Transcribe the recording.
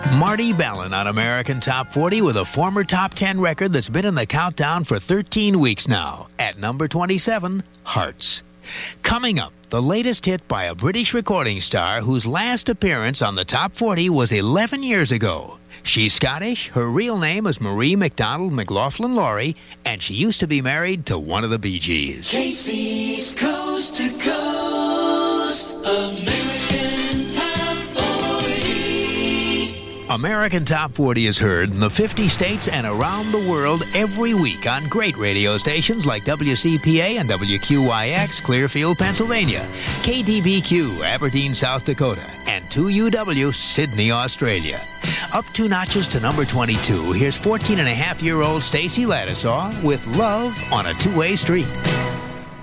Marty Bellin on American Top 40 with a former Top 10 record that's been in the countdown for 13 weeks now. At number 27, Hearts. Coming up, the latest hit by a British recording star whose last appearance on the Top 40 was 11 years ago. She's Scottish, her real name is Marie McDonald McLaughlin Laurie, and she used to be married to one of the Bee Gees. Casey's Coast to Coast, American Top 40. American Top 40 is heard in the 50 states and around the world every week on great radio stations like WCPA and WQYX, Clearfield, Pennsylvania, KDBQ, Aberdeen, South Dakota, and 2UW, Sydney, Australia. Up 2 notches to number 22, here's 14-and-a-half-year-old Stacey Lattisaw with Love on a Two-Way Street.